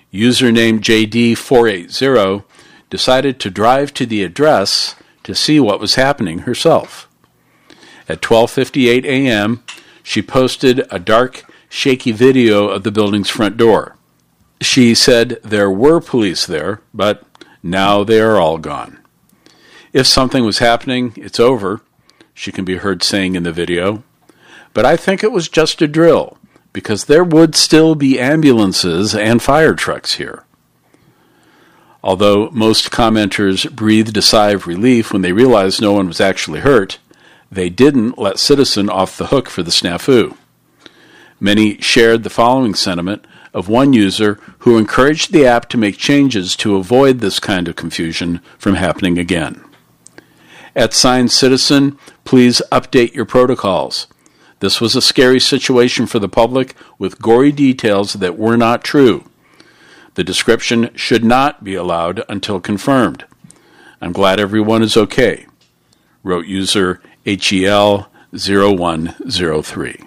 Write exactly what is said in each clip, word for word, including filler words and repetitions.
username J D four eighty, decided to drive to the address to see what was happening herself. At twelve fifty-eight a.m., she posted a dark, shaky video of the building's front door. She said there were police there, but now they are all gone. If something was happening, it's over, she can be heard saying in the video. But I think it was just a drill, because there would still be ambulances and fire trucks here. Although most commenters breathed a sigh of relief when they realized no one was actually hurt, they didn't let Citizen off the hook for the snafu. Many shared the following sentiment of one user who encouraged the app to make changes to avoid this kind of confusion from happening again. At Sign Citizen, please update your protocols. This was a scary situation for the public with gory details that were not true. The description should not be allowed until confirmed. I'm glad everyone is okay, wrote user H E L zero one zero three.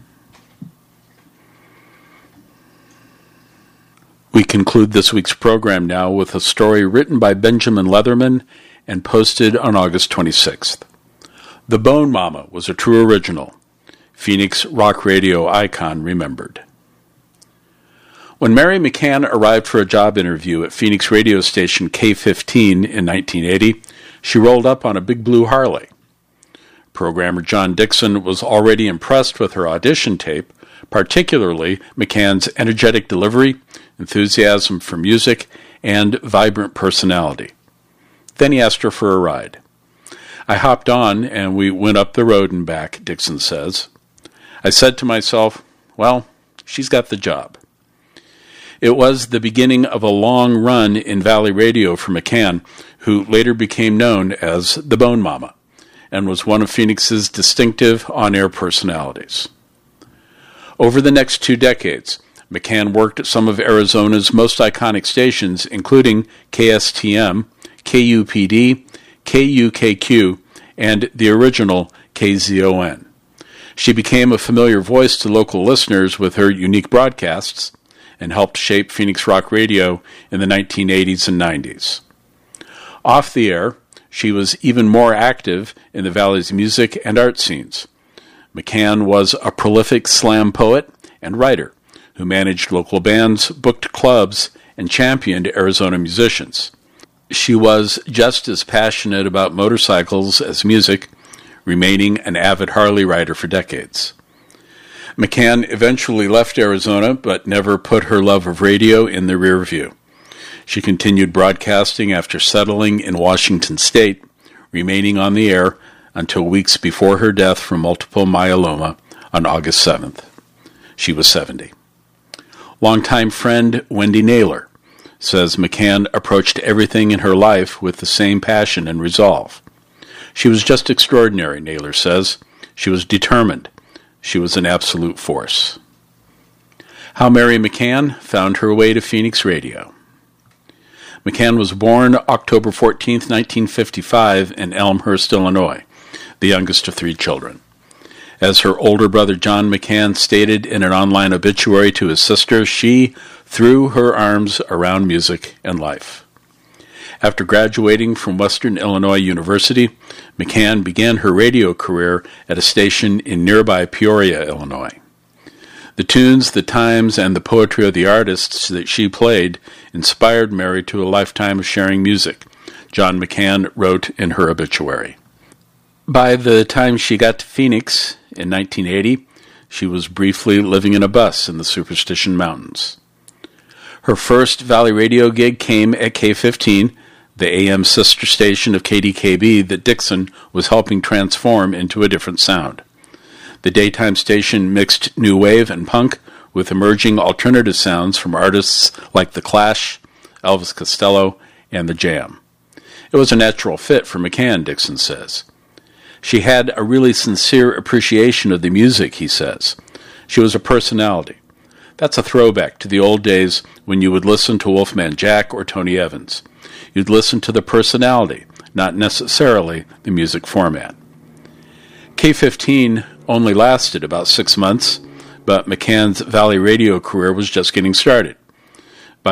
We conclude this week's program now with a story written by Benjamin Leatherman and posted on August twenty-sixth. The Bone Mama was a true original. Phoenix rock radio icon remembered. When Mary McCann arrived for a job interview at Phoenix radio station K fifteen in nineteen eighty, she rolled up on a big blue Harley. Programmer John Dixon was already impressed with her audition tape, particularly McCann's energetic delivery, enthusiasm for music, and vibrant personality. Then he asked her for a ride. I hopped on and we went up the road and back, Dixon says. I said to myself, well, she's got the job. It was the beginning of a long run in Valley Radio for McCann, who later became known as the Bone Mama, and was one of Phoenix's distinctive on-air personalities. Over the next two decades, McCann worked at some of Arizona's most iconic stations, including K S T M, K U P D, K U K Q, and the original K Z O N. She became a familiar voice to local listeners with her unique broadcasts and helped shape Phoenix rock radio in the nineteen eighties and nineties. Off the air, she was even more active in the Valley's music and art scenes. McCann was a prolific slam poet and writer who managed local bands, booked clubs, and championed Arizona musicians. She was just as passionate about motorcycles as music, remaining an avid Harley rider for decades. McCann eventually left Arizona, but never put her love of radio in the rear view. She continued broadcasting after settling in Washington State, remaining on the air until weeks before her death from multiple myeloma on August seventh. She was seventy. Longtime friend Wendy Naylor says McCann approached everything in her life with the same passion and resolve. She was just extraordinary, Naylor says. She was determined. She was an absolute force. How Mary McCann found her way to Phoenix Radio. McCann was born October fourteenth, nineteen fifty-five in Elmhurst, Illinois, the youngest of three children. As her older brother John McCann stated in an online obituary to his sister, she threw her arms around music and life. After graduating from Western Illinois University, McCann began her radio career at a station in nearby Peoria, Illinois. The tunes, the times, and the poetry of the artists that she played inspired Mary to a lifetime of sharing music, John McCann wrote in her obituary. By the time she got to Phoenix in nineteen eighty, she was briefly living in a bus in the Superstition Mountains. Her first Valley Radio gig came at K fifteen, the A M sister station of K D K B that Dixon was helping transform into a different sound. The daytime station mixed new wave and punk with emerging alternative sounds from artists like The Clash, Elvis Costello, and The Jam. It was a natural fit for McCann, Dixon says. She had a really sincere appreciation of the music, he says. She was a personality. That's a throwback to the old days when you would listen to Wolfman Jack or Tony Evans. You'd listen to the personality, not necessarily the music format. K fifteen only lasted about six months, but McCann's Valley Radio career was just getting started.